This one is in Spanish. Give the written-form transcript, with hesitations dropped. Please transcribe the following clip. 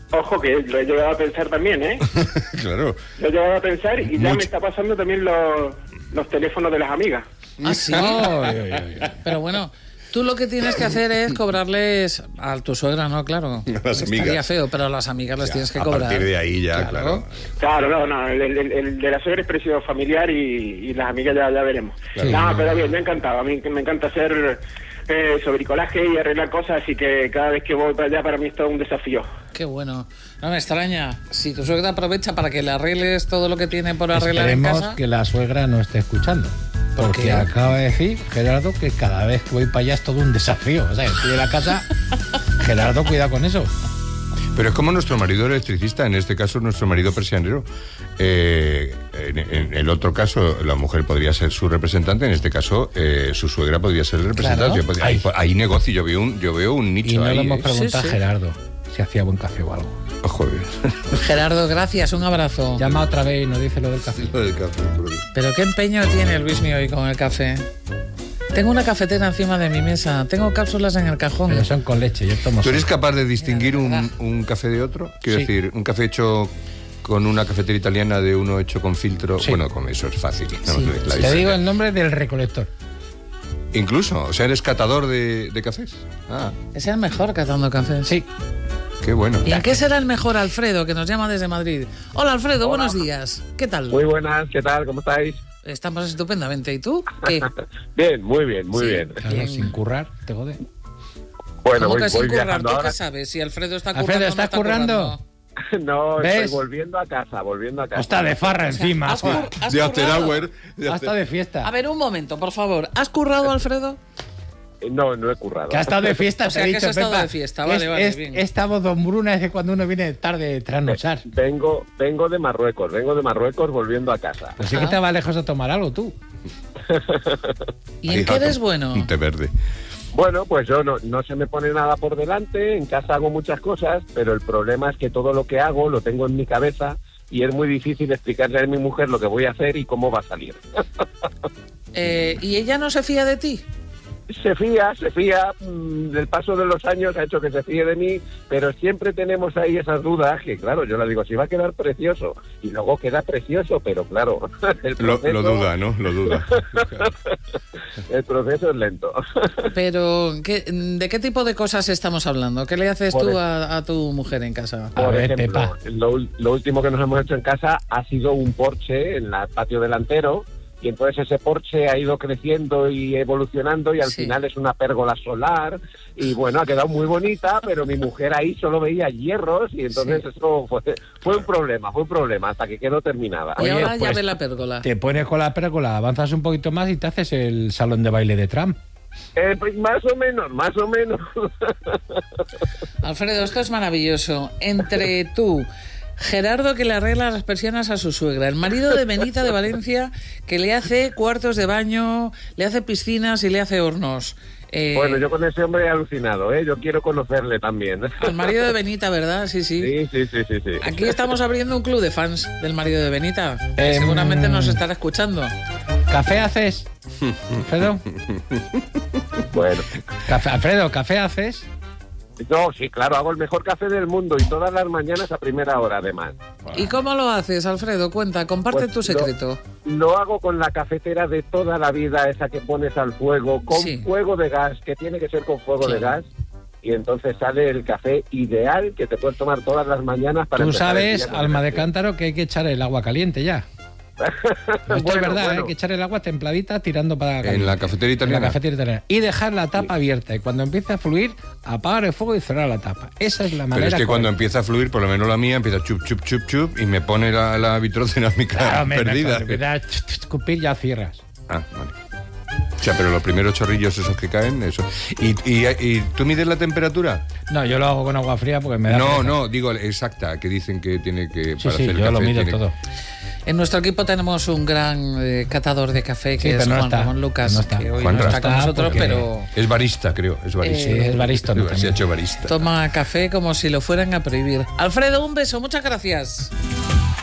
Ojo, que lo he llegado a pensar también, ¿eh? Claro. Lo he llegado a pensar y ya me está pasando también los teléfonos de las amigas. Ah, sí. Pero bueno, tú lo que tienes que hacer es cobrarles a tu suegra, ¿no? Claro. A las Estaría amigas. feo, pero a las amigas les tienes que A cobrar. partir de ahí ya, claro. Claro, no, el de la suegra es precio familiar y las amigas ya veremos. Claro. No, pero bien, me ha encantado. A mí me encanta hacer sobre bricolaje y arreglar cosas, así que cada vez que voy para allá para mí es todo un desafío. Qué bueno. No me extraña. Si tu suegra aprovecha para que le arregles todo lo que tiene por arreglar en Esperemos casa... que la suegra no esté escuchando. ¿Por Porque qué? acaba de decir, Gerardo, que cada vez que voy para allá es todo un desafío. O sea, estoy en la casa... Gerardo, cuidado con eso. Pero es como nuestro marido electricista, en este caso nuestro marido persianero. En el otro caso, la mujer podría ser su representante, en este caso, su suegra podría ser el representante. Claro. Hay negocio, yo veo un nicho Y no ahí. le hemos preguntado Sí, sí. a Gerardo si hacía buen café o algo. Oh, joder. Gerardo, gracias, un abrazo. Llama otra vez y nos dice lo del café. Lo del café, por Dios. Pero qué empeño tiene Luismi hoy con el café. Tengo una cafetera encima de mi mesa, tengo cápsulas en el cajón. Pero son con leche, yo tomo. ¿Tú eres capaz de distinguir Mira, un café de otro? Quiero Sí. decir, un café hecho con una cafetera italiana de uno hecho con filtro. Sí. Bueno, con eso es fácil. ¿no? Sí. La Te diferencia. digo el nombre del recolector. Incluso, o sea, eres catador de cafés. Ah, Es el mejor catando cafés. Sí. qué bueno. ¿Y en qué será el mejor Alfredo, que nos llama desde Madrid? Hola Alfredo, buenos días. ¿Qué tal? Muy buenas, ¿qué tal? ¿Cómo estáis? Estamos estupendamente. ¿Y tú? ¿Qué? Bien, muy bien, muy Sí. bien. Claro, Bien. sin currar, te jode. Bueno, ¿Cómo voy, que sin voy currar? viajando ¿Tú ahora. qué sabes? Si Alfredo está currando Alfredo, o no ¿estás está currando? No, ¿Ves? estoy volviendo a casa, Está de farra encima. ¿Has joder. has De after currado? hour. Hasta de fiesta. A ver, un momento, por favor. ¿Has currado, Alfredo? No, no he currado. Que ha estado de fiesta, O sea, te he que has dicho, estado Pepa. de fiesta, vale, vale, bien. Esta voz don Bruna es de cuando uno viene tarde trasnochar. Vengo de Marruecos volviendo a casa. Pues sí que te va lejos a tomar algo tú. ¿Y en qué eres bueno? Un té verde. Bueno, pues yo no se me pone nada por delante, en casa hago muchas cosas, pero el problema es que todo lo que hago lo tengo en mi cabeza y es muy difícil explicarle a mi mujer lo que voy a hacer y cómo va a salir. ¿Y ella no se fía de ti? Se fía, el paso de los años ha hecho que se fíe de mí, pero siempre tenemos ahí esas dudas que, claro, yo le digo, si va a quedar precioso, y luego queda precioso, pero claro, el proceso, Lo duda, ¿no? Lo duda. el proceso es lento. Pero, ¿de qué tipo de cosas estamos hablando? ¿Qué le haces Por tú ej- a tu mujer en casa? A Por ver, ejemplo, Pepa. lo último que nos hemos hecho en casa ha sido un porche en el patio delantero, y entonces ese porche ha ido creciendo y evolucionando y al Sí. final es una pérgola solar y bueno, ha quedado muy bonita, pero mi mujer ahí solo veía hierros y entonces eso fue un problema hasta que quedó terminada. Y Oye, ahora ya pues, ve la pérgola. Te pones con la pérgola, avanzas un poquito más y te haces el salón de baile de Trump. Pues más o menos. Alfredo, esto es maravilloso. Entre tú, Gerardo, que le arregla las persianas a su suegra, el marido de Benita de Valencia, que le hace cuartos de baño, le hace piscinas y le hace hornos. Bueno, yo con ese hombre he alucinado, ¿eh? Yo quiero conocerle también. El marido de Benita, ¿verdad? Sí, sí. Sí. Aquí estamos abriendo un club de fans del marido de Benita, que seguramente nos estará escuchando. ¿Café haces? Alfredo. Bueno. Alfredo, ¿café haces? No, sí, claro, hago el mejor café del mundo y todas las mañanas a primera hora, además. ¿Y cómo lo haces, Alfredo? Cuenta, comparte Pues tu secreto. Lo hago con la cafetera de toda la vida, esa que pones al fuego, con Sí. fuego de gas, que tiene que ser con fuego Sí. de gas, y entonces sale el café ideal que te puedes tomar todas las mañanas para Tú empezar el sabes, día con alma de energía. cántaro, que hay que echar el agua caliente ya. Esto es verdad, hay que echar el agua templadita tirando para En caliente. la cafetería En la italiana. cafetería italiana. Y dejar la tapa abierta. Y cuando empiece a fluir, apagar el fuego y cerrar la tapa. Esa es la manera. Pero es que cuando correcta. empieza a fluir, por lo menos la mía, empieza chup, chup, chup, chup, y me pone la vitrocinámica Claro, perdida. cuando empieza a escupir, ya cierras. Ah, vale. O sea, pero los primeros chorrillos esos que caen, eso. ¿Y tú mides la temperatura? No, yo lo hago con agua fría porque me da. No, pereza. no, digo exacta, que dicen que tiene que... Sí, sí, hacer yo lo café mido tiene- todo. En nuestro equipo tenemos un gran catador de café, que Sí, es pero no Juan está, Ramón Lucas, no está. que hoy Juan no está con está nosotros, porque- pero Es barista, creo, es barista. Sí, es barístono Se ha también. hecho barista. toma café como si lo fueran a prohibir. Alfredo, un beso, muchas gracias.